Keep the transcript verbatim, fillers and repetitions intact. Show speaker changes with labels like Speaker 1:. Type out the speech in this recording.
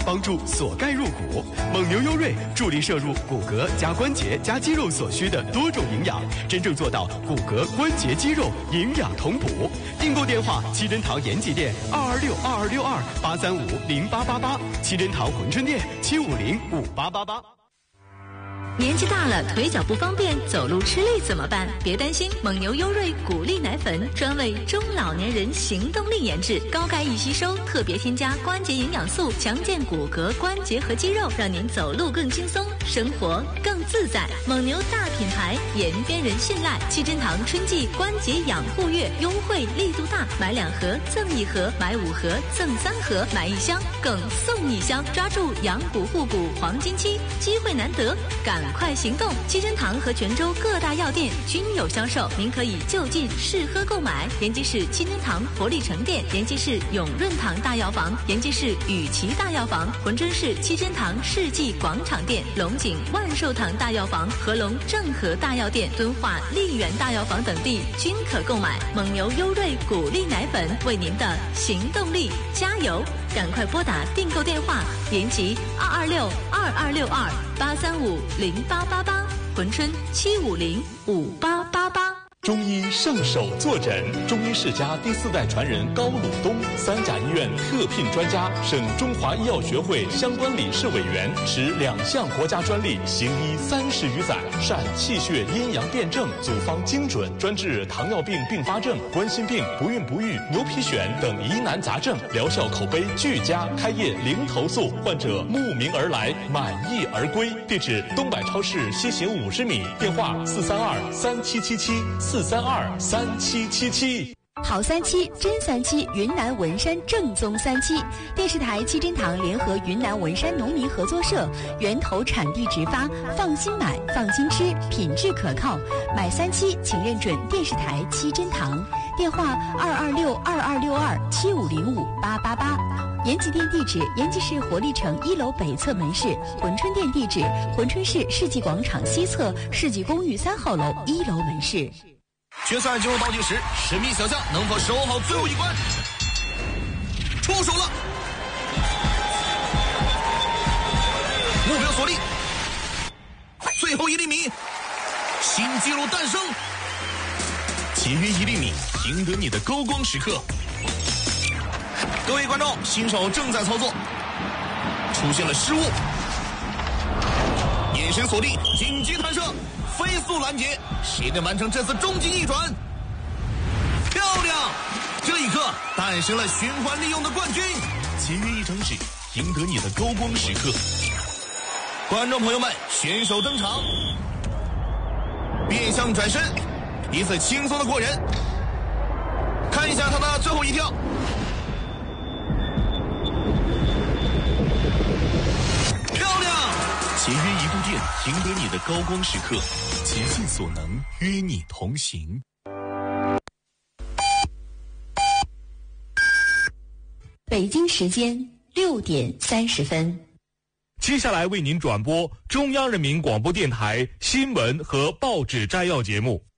Speaker 1: 帮助锁钙入骨。蒙牛优瑞助力摄入骨骼加关节加肌肉所需的多种营养，真正做到骨骼关节肌肉营养同补。订购电话：七珍堂延吉店二二六二二六二八三五零八八八，七珍堂珲春店七五零五八八八。
Speaker 2: 年纪大了，腿脚不方便，走路吃力怎么办？别担心，蒙牛优瑞骨力奶粉专为中老年人行动力研制，高钙易吸收，特别添加关节营养素，强健骨骼、关节和肌肉，让您走路更轻松，生活更自在。蒙牛大品牌，延边人信赖。七珍堂春季关节养护月优惠力度大，买两盒赠一盒，买五盒赠三盒，买一箱更送一箱，抓住养骨护骨黄金期，机会难得，赶快行动！七珍堂和泉州各大药店均有销售，您可以就近试喝购买。延吉市七珍堂活力城店、延吉市永润堂大药房、延吉市雨琦大药房、珲春市七珍堂世纪广场店、龙井万寿堂大药房、合龙正和大药店、敦化丽园大药房等地均可购买。蒙牛优瑞骨力奶粉，为您的行动力加油！赶快拨打订购电话：延吉二二六二二六二八三五零八八八，珲春七五零五八八八。
Speaker 3: 中医上手坐诊，中医世家第四代传人高鲁东，三甲医院特聘专家，省中华医药学会相关理事委员，持两项国家专利，行医三十余载，善气血阴阳辩证，组方精准，专治糖尿病并发症、冠心病、不孕不育、牛皮癣等疑难杂症，疗效口碑俱佳，开业零投诉，患者慕名而来，满意而归。地址：东百超市西行五十米，电话：四三二三七七七。四三二三七七七。
Speaker 4: 好三七真三七，云南文山正宗三七。电视台七珍堂联合云南文山农民合作社，源头产地直发，放心买，放心吃，品质可靠。买三七请认准电视台七珍堂，电话二二六二二六二七五零五八八八。延吉店地址：延吉市活力城一楼北侧门市；珲春店地址：珲春市世纪广场西侧世纪公寓三号楼一楼门市。
Speaker 5: 决赛进入倒计时，神秘小将能否守好最后一关？出手了，目标锁定，最后一厘米，新纪录诞生，节约一厘米，赢得你的高光时刻。各位观众，新手正在操作，出现了失误，眼神锁定，紧急弹射，飞速拦截，谁能完成这次终极逆转？漂亮！这一刻诞生了循环利用的冠军。节约一张纸，赢得你的高光时刻。观众朋友们，选手登场，变向转身，一次轻松的过人。看一下他的最后一跳。漂亮！节约一度电，赢得你的高光时刻，竭尽所能，约你同行。
Speaker 4: 北京时间六点三十分。
Speaker 3: 接下来为您转播中央人民广播电台新闻和报纸摘要节目。